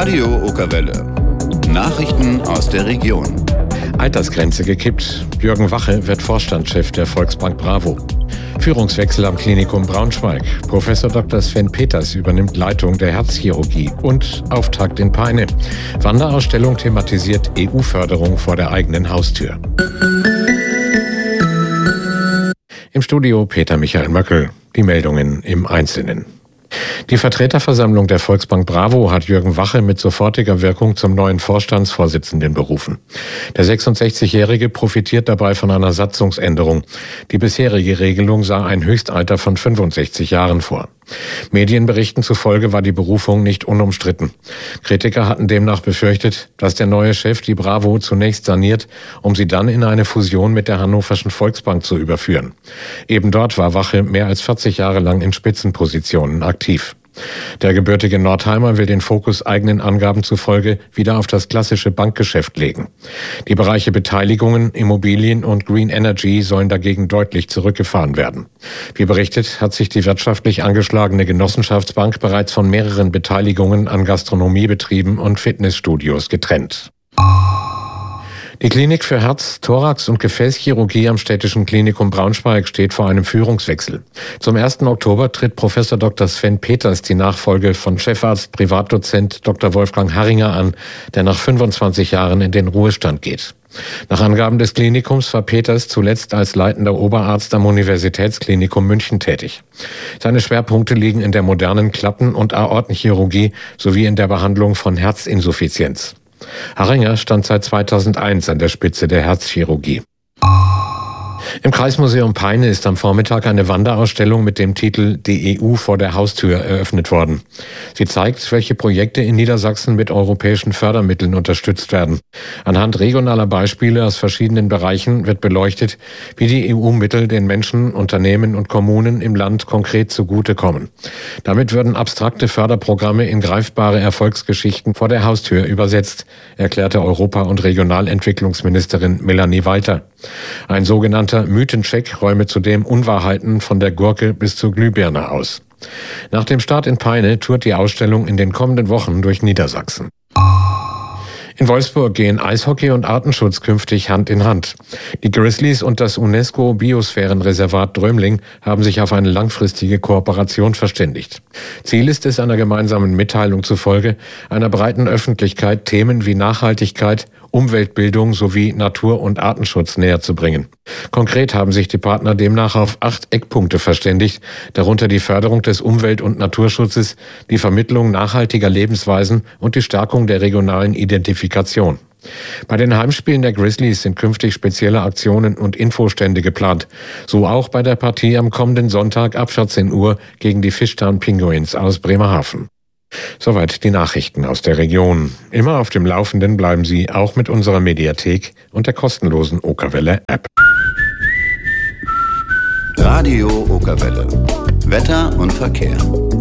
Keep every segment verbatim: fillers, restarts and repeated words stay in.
Radio Okerwelle. Nachrichten aus der Region. Altersgrenze gekippt. Jürgen Wache wird Vorstandschef der Volksbank Bravo. Führungswechsel am Klinikum Braunschweig. Professor Doktor Sven Peters übernimmt Leitung der Herzchirurgie. Und Auftakt in Peine. Wanderausstellung thematisiert E U-Förderung vor der eigenen Haustür. Im Studio Peter Michael Möckel. Die Meldungen im Einzelnen. Die Vertreterversammlung der Volksbank Bravo hat Jürgen Wache mit sofortiger Wirkung zum neuen Vorstandsvorsitzenden berufen. Der sechsundsechzigjährige profitiert dabei von einer Satzungsänderung. Die bisherige Regelung sah ein Höchstalter von fünfundsechzig Jahren vor. Medienberichten zufolge war die Berufung nicht unumstritten. Kritiker hatten demnach befürchtet, dass der neue Chef die Bravo zunächst saniert, um sie dann in eine Fusion mit der Hannoverschen Volksbank zu überführen. Eben dort war Wache mehr als vierzig Jahre lang in Spitzenpositionen aktiv. Der gebürtige Nordheimer will den Fokus eigenen Angaben zufolge wieder auf das klassische Bankgeschäft legen. Die Bereiche Beteiligungen, Immobilien und Green Energy sollen dagegen deutlich zurückgefahren werden. Wie berichtet, hat sich die wirtschaftlich angeschlagene Genossenschaftsbank bereits von mehreren Beteiligungen an Gastronomiebetrieben und Fitnessstudios getrennt. Die Klinik für Herz-, Thorax- und Gefäßchirurgie am Städtischen Klinikum Braunschweig steht vor einem Führungswechsel. Zum ersten Oktober tritt Professor Doktor Sven Peters die Nachfolge von Chefarzt Privatdozent Doktor Wolfgang Harringer an, der nach fünfundzwanzig Jahren in den Ruhestand geht. Nach Angaben des Klinikums war Peters zuletzt als leitender Oberarzt am Universitätsklinikum München tätig. Seine Schwerpunkte liegen in der modernen Klappen- und Aortenchirurgie sowie in der Behandlung von Herzinsuffizienz. Harringer stand seit zweitausendeins an der Spitze der Herzchirurgie. Im Kreismuseum Peine ist am Vormittag eine Wanderausstellung mit dem Titel Die E U vor der Haustür eröffnet worden. Sie zeigt, welche Projekte in Niedersachsen mit europäischen Fördermitteln unterstützt werden. Anhand regionaler Beispiele aus verschiedenen Bereichen wird beleuchtet, wie die E U-Mittel den Menschen, Unternehmen und Kommunen im Land konkret zugutekommen. Damit würden abstrakte Förderprogramme in greifbare Erfolgsgeschichten vor der Haustür übersetzt, erklärte Europa- und Regionalentwicklungsministerin Melanie Walter. Ein sogenannter Mythencheck räume zudem Unwahrheiten von der Gurke bis zur Glühbirne aus. Nach dem Start in Peine tourt die Ausstellung in den kommenden Wochen durch Niedersachsen. In Wolfsburg gehen Eishockey und Artenschutz künftig Hand in Hand. Die Grizzlies und das UNESCO-Biosphärenreservat Drömling haben sich auf eine langfristige Kooperation verständigt. Ziel ist es, einer gemeinsamen Mitteilung zufolge einer breiten Öffentlichkeit Themen wie Nachhaltigkeit, Umweltbildung sowie Natur- und Artenschutz näher zu bringen. Konkret haben sich die Partner demnach auf acht Eckpunkte verständigt, darunter die Förderung des Umwelt- und Naturschutzes, die Vermittlung nachhaltiger Lebensweisen und die Stärkung der regionalen Identifikation. Bei den Heimspielen der Grizzlies sind künftig spezielle Aktionen und Infostände geplant. So auch bei der Partie am kommenden Sonntag ab vierzehn Uhr gegen die Fishtown Penguins aus Bremerhaven. Soweit die Nachrichten aus der Region. Immer auf dem Laufenden bleiben Sie auch mit unserer Mediathek und der kostenlosen Okerwelle-App. Radio Okerwelle. Wetter und Verkehr.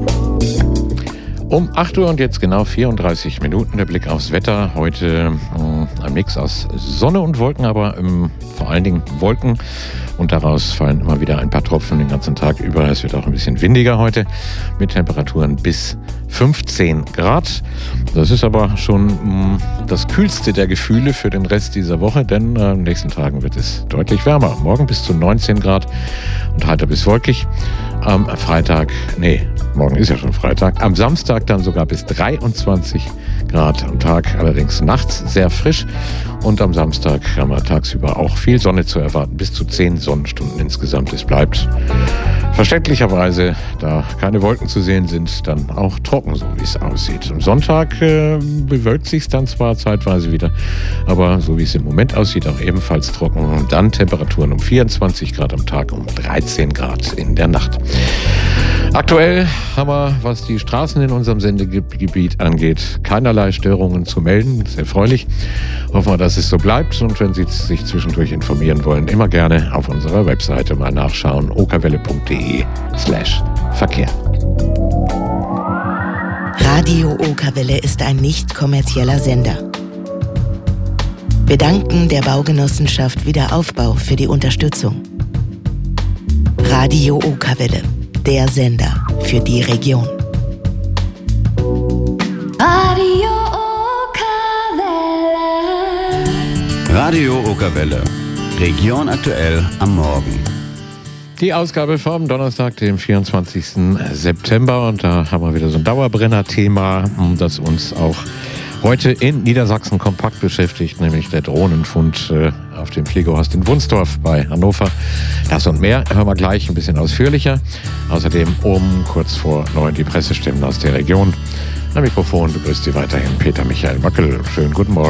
Um acht Uhr und jetzt genau vierunddreißig Minuten der Blick aufs Wetter. Heute äh, ein Mix aus Sonne und Wolken, aber ähm, vor allen Dingen Wolken. Und daraus fallen immer wieder ein paar Tropfen den ganzen Tag über. Es wird auch ein bisschen windiger heute mit Temperaturen bis fünfzehn Grad. Das ist aber schon mh, das kühlste der Gefühle für den Rest dieser Woche, denn äh, in den nächsten Tagen wird es deutlich wärmer. Morgen bis zu neunzehn Grad und heiter bis wolkig. Am Freitag, nee, morgen ist ja schon Freitag, am Samstag dann sogar bis dreiundzwanzig Grad am Tag, allerdings nachts sehr frisch. Und am Samstag haben wir tagsüber auch viel Sonne zu erwarten, bis zu zehn Sonnenstunden insgesamt. Es bleibt verständlicherweise, da keine Wolken zu sehen sind, dann auch trocken, so wie es aussieht. Am Sonntag äh, bewölkt sich dann zwar zeitweise wieder, aber so wie es im Moment aussieht, auch ebenfalls trocken. Und dann Temperaturen um vierundzwanzig Grad am Tag, um dreizehn Grad in der Nacht. Aktuell haben wir, was die Straßen in unserem Sendegebiet angeht, keinerlei Störungen zu melden. Sehr erfreulich. Hoffen wir, dass es so bleibt. Und wenn Sie sich zwischendurch informieren wollen, immer gerne auf unserer Webseite mal nachschauen. okerwelle.de slash Verkehr. Radio Okerwelle ist ein nicht kommerzieller Sender. Wir danken der Baugenossenschaft Wiederaufbau für die Unterstützung. Radio Okerwelle, der Sender für die Region. Radio Radio Okerwelle. Region aktuell am Morgen. Die Ausgabe vom Donnerstag, dem vierundzwanzigsten September. Und da haben wir wieder so ein Dauerbrenner-Thema, das uns auch heute in Niedersachsen kompakt beschäftigt, nämlich der Drohnenfund äh, auf dem Pflegehorst in Wunsdorf bei Hannover. Das und mehr hören wir gleich ein bisschen ausführlicher. Außerdem um kurz vor neun die Pressestimmen aus der Region. Am Mikrofon begrüßt Sie weiterhin Peter Michael Möckel. Schönen guten Morgen.